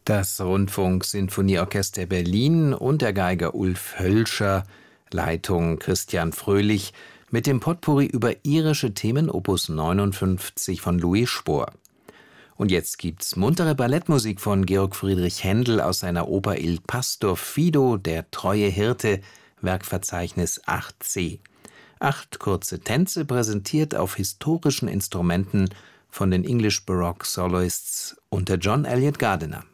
Das Rundfunk-Sinfonieorchester Berlin und der Geiger Ulf Hölscher, Leitung Christian Fröhlich, mit dem Potpourri über irische Themen Opus 59 von Louis Spohr. Und jetzt gibt's muntere Ballettmusik von Georg Friedrich Händel aus seiner Oper Il Pastor Fido, der treue Hirte, Werkverzeichnis 8c. 8 kurze Tänze präsentiert auf historischen Instrumenten von den English Baroque Soloists unter John Eliot Gardiner.